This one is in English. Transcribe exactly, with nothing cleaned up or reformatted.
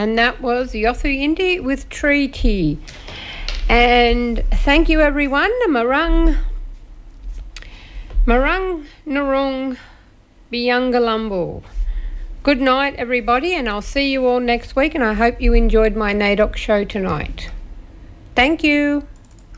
And that was Yothu Indi with Treaty. And thank you, everyone. Marang, Marang Narung Biyangalambu. Good night, everybody, and I'll see you all next week, and I hope you enjoyed my NAIDOC show tonight. Thank you.